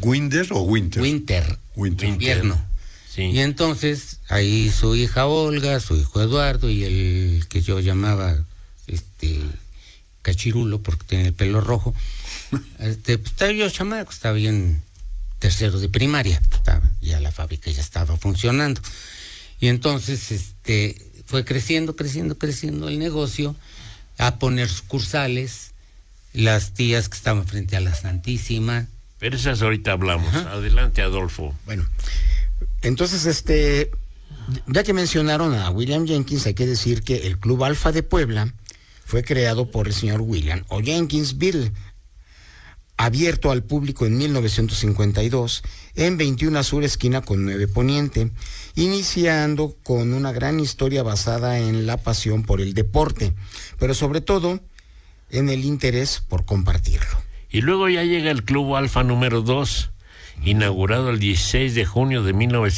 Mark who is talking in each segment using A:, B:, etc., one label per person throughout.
A: ¿Winder o Winter?
B: Winter. Invierno.
C: Sí.
B: Y entonces, ahí su hija Olga, su hijo Eduardo y el que yo llamaba Cachirulo, porque tiene el pelo rojo, pues estaba yo chamaco, estaba bien tercero de primaria, ya la fábrica ya estaba funcionando. Y entonces fue creciendo el negocio, a poner sucursales, las tías que estaban frente a la Santísima.
C: Pero esas ahorita hablamos.
B: Ajá.
C: Adelante, Adolfo.
D: Bueno, entonces, ya que mencionaron a William Jenkins, hay que decir que el Club Alfa de Puebla fue creado por el señor William O. Jenkins Bill, abierto al público en 1952, en 21 Sur, esquina con 9 Poniente, iniciando con una gran historia basada en la pasión por el deporte, pero sobre todo en el interés por compartirlo.
C: Y luego ya llega el Club Alfa número 2, inaugurado el 16 de junio de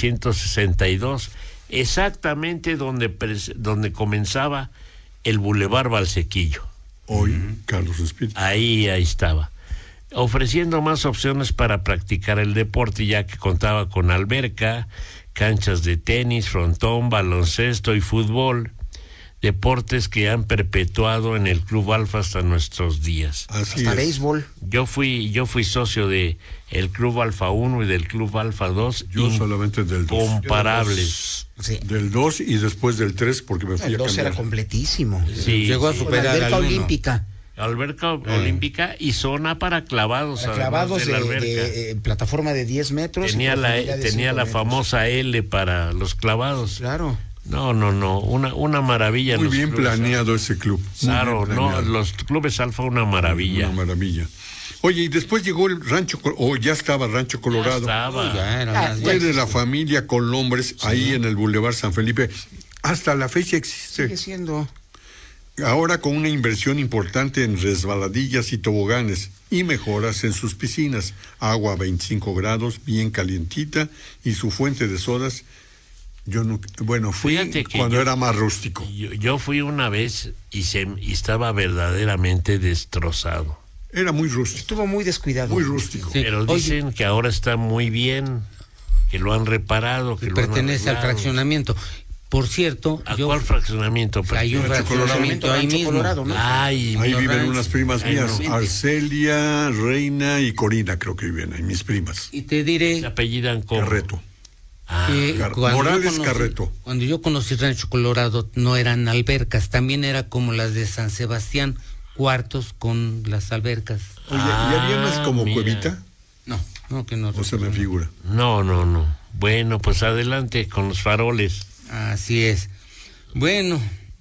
C: 1962, exactamente donde comenzaba el Boulevard Valsequillo.
A: Hoy, Carlos Espíritu.
C: Ahí estaba, ofreciendo más opciones para practicar el deporte, ya que contaba con alberca, canchas de tenis, frontón, baloncesto y fútbol, deportes que han perpetuado en el Club Alfa hasta nuestros días.
A: Así
D: Hasta
A: es.
D: béisbol.
C: Yo fui socio de el Club Alfa 1 y del Club Alfa 2.
A: Yo solamente del 2.
C: Comparables.
D: Sí.
A: Del 2 y después del 3 porque me fui
D: El
A: a
D: 2
A: cambiar.
D: era completísimo.
C: Sí,
B: Llegó a
C: sí.
D: Con
B: superar
D: alberca
B: al uno.
D: olímpica.
C: Alberca olímpica y zona para clavados.
D: Para
C: además
D: clavados
C: de la
D: de
C: alberca.
D: plataforma de 10 metros.
C: Tenía
D: y
C: la
D: profundidad de 5 metros.
C: famosa L para los clavados.
D: Claro.
C: No, una maravilla.
A: Muy
C: los
A: bien
C: clubes
A: planeado ese club. Muy
C: Claro,
A: bien
C: no,
A: planeado.
C: los clubes Alfa una maravilla.
A: Una maravilla. Oye, y después llegó el Rancho, o ya estaba Rancho Colorado.
C: Ya estaba.
B: Ya era
D: Ah,
B: más-
A: Fue de la familia Colombres, ahí en el Boulevard San Felipe. Hasta la fecha existe.
D: Sigue siendo.
A: Ahora con una inversión importante en resbaladillas y toboganes y mejoras en sus piscinas. Agua a 25 grados, bien calientita, y su fuente de sodas. Fui
C: Fíjate que
A: cuando era más rústico.
C: Yo fui una vez y estaba verdaderamente destrozado.
A: Era muy rústico.
D: Estuvo muy descuidado.
A: Muy rústico.
B: Sí.
C: Pero
B: Oye.
C: dicen que ahora está muy bien, que lo han reparado, que lo han
B: pertenece al
C: arreglado.
B: fraccionamiento. Por cierto,
C: ¿A cuál fraccionamiento?
B: hay un
A: Rancho
B: fraccionamiento ahí
D: Rancho
B: mismo.
D: Colorado, ¿no?
C: Ay,
A: Ahí
C: mi
A: viven
C: rancho.
A: unas primas
C: Ay,
A: mías,
C: no.
A: Arcelia, Reina y Corina, creo que viven ahí, mis primas.
B: Y te diré
C: Se apellidan como
A: Carreto.
C: Ah,
B: que
A: Morales Carreto.
B: cuando yo conocí Rancho Colorado no eran albercas, también era como las de San Sebastián, cuartos con las albercas.
A: Oye, ¿y había unas como
C: mira.
A: cuevita?
B: No, que no.
A: O se me figura.
C: No. Bueno, pues adelante con los faroles.
B: Así es. Bueno,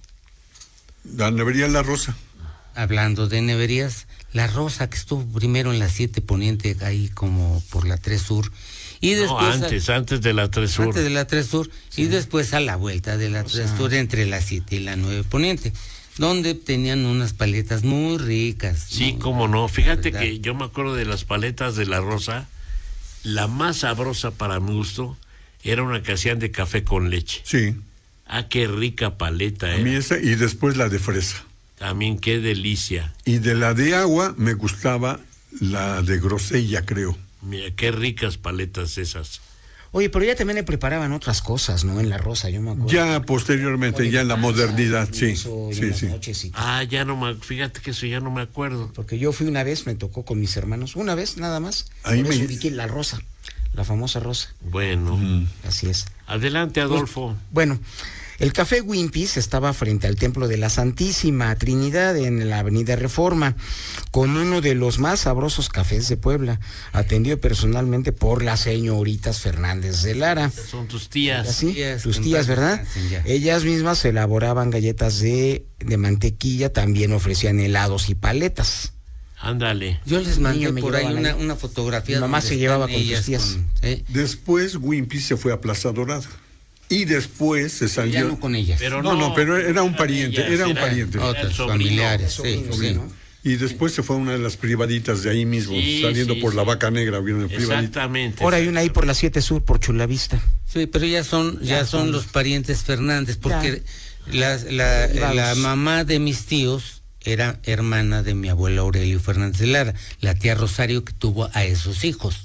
A: La nevería La Rosa.
B: hablando de neverías, la Rosa que estuvo primero en la 7 Poniente, ahí como por la 3 Sur, y
C: No,
B: después
C: antes de la 3 Sur.
B: antes de la 3 Sur, y después a la vuelta de la 3 Sur entre la 7 y la 9 Poniente, donde tenían unas paletas muy ricas.
C: Sí,
B: ¿no?
C: cómo no. Fíjate
B: ¿Verdad?
C: que yo me acuerdo de las paletas de la Rosa. La más sabrosa para mi gusto era una que hacían de café con leche.
A: Sí.
C: Ah, qué rica paleta,
A: A mí esa, y después la de fresa.
C: También qué delicia.
A: Y de la de agua me gustaba la de grosella, creo.
C: Mira, qué ricas paletas esas.
D: Oye, pero ya también le preparaban otras cosas, ¿no? En la Rosa, yo me acuerdo.
A: Ya posteriormente, ya en la modernidad, sí.
D: Eso, y
A: Sí,
D: unas
A: sí.
D: noches y-
C: Ah, fíjate que eso ya no me acuerdo.
D: Porque yo fui una vez, me tocó con mis hermanos, una vez nada más.
A: Ahí
D: Por eso
A: me-
D: ubiqué la Rosa, la famosa Rosa.
C: Bueno,
D: Así es.
C: adelante, Adolfo.
D: Bueno, el Café Wimpy's estaba frente al Templo de la Santísima Trinidad en la Avenida Reforma, con uno de los más sabrosos cafés de Puebla, atendido personalmente por las señoritas Fernández de Lara.
C: Son tus tías.
D: Así,
B: Tías,
D: tus
B: que en
D: tías,
B: paz
D: ¿verdad?
B: descansen ya.
D: Ellas mismas elaboraban galletas de mantequilla, también ofrecían helados y paletas.
C: Ándale.
B: Yo les mandé
D: Niño me
B: por ahí
D: llevaban ahí.
B: una fotografía.
D: Mi mamá
B: donde
D: se llevaba
B: están
D: con tus
B: ellas
D: tías.
A: Después Wimpy se fue a Plaza Dorada. Y después se
B: Ya
A: salió.
B: no con ellas.
C: Pero
A: No, pero era un pariente,
C: ellas,
A: era un pariente.
C: el
B: Otras
C: sobrino.
B: familiares, sí, sí.
A: Y después se fue a una de las privaditas de ahí mismo,
C: Sí,
A: saliendo
C: sí,
A: por la
C: sí.
A: Vaca Negra, vieron privadita.
C: Exactamente.
D: Ahora hay una ahí por la 7 Sur, por Chulavista.
B: Sí, pero ya son los parientes Fernández, porque la
D: Vamos.
B: mamá de mis tíos era hermana de mi abuelo Aurelio Fernández de Lara, la tía Rosario que tuvo a esos hijos.